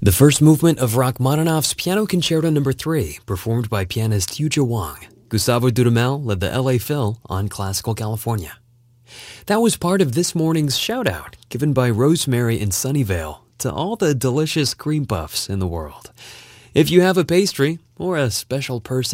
The first movement of Rachmaninoff's Piano Concerto No. 3, performed by pianist Yuja Wang. Gustavo Dudamel led the LA Phil on Classical California. That was part of this morning's shout-out given by Rosemary in Sunnyvale to all the delicious cream puffs in the world. If you have a pastry or a special person